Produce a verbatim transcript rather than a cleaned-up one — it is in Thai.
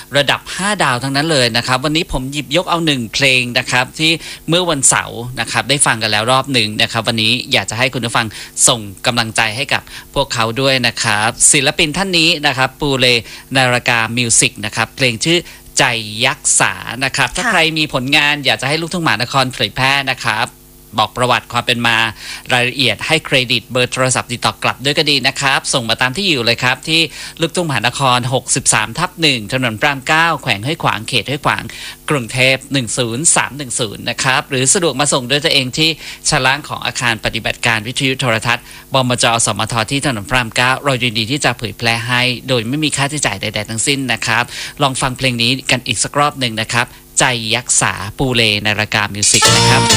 ระดับห้าดาวทั้งนั้นเลยนะครับวันนี้ผมหยิบยกเอาหนึ่งเพลงนะครับที่เมื่อวันเสาร์นะครับได้ฟังกันแล้วรอบหนึ่งนะครับวันนี้อยากจะให้คุณผู้ฟังส่งกำลังใจให้กับพวกเขาด้วยนะครับศิลปินท่านนี้นะครับปูเลนารากามิวสิกนะครับเพลงชื่อใจยักษานะครับถ้าใครมีผลงานอยากจะให้ลูกทุ่งมหานครเผยแพร่นะครับบอกประวัติความเป็นมารายละเอียดให้เครดิตเบอร์โทรศัพท์ติดต่อกลับด้วยก็ดีนะครับส่งมาตามที่อยู่เลยครับที่ลูกทุ่งมหานครหกสิบสามทับหนึ่งถนนพระรามเก้าแขวงห้วยขวางเขตห้วยขวางกรุงเทพหนึ่งศูนย์สามหนึ่งศูนย์นะครับหรือสะดวกมาส่งด้วยตัวเองที่ชั้นล่างของอาคารปฏิบัติการวิทยุโทรทัศน์บมจ.สมท.ที่ถนนพระรามเก้าเรายินดีที่จะเผยแพร่ให้โดยไม่มีค่าใช้จ่ายใดๆทั้งสิ้นนะครับลองฟังเพลงนี้กันอีกสักรอบหนึ่งนะครับใจยักษาปูเลนารากามิวสิกนะครับ